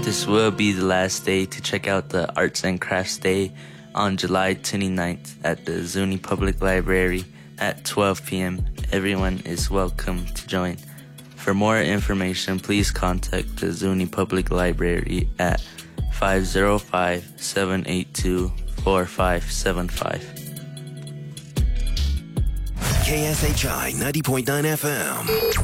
This will be the last day to check out the Arts and Crafts Day on July 29th at the Zuni Public Library at 12 p.m. Everyone is welcome to join. For more information, please contact the Zuni Public Library at 505-782-4575. KSHI 90.9 FM.